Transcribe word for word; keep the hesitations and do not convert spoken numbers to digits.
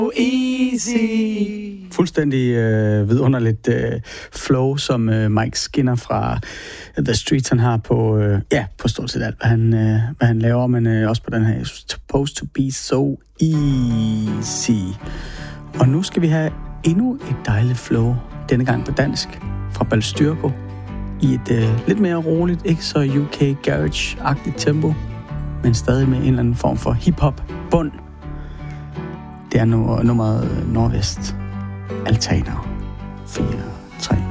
Easy. Fuldstændig øh, vidunderligt øh, flow, som øh, Mike Skinner fra The Streets, han har på, øh, ja, på stort set alt, hvad han, øh, hvad han laver, men øh, også på den her Supposed to be so easy. Og nu skal vi have endnu et dejligt flow, denne gang på dansk, fra Balstyrko, i et øh, lidt mere roligt, ikke så U K garage-agtigt tempo, men stadig med en eller anden form for hip-hop-bund. Det er nu, nummeret Nordvest Altaner. fire, tre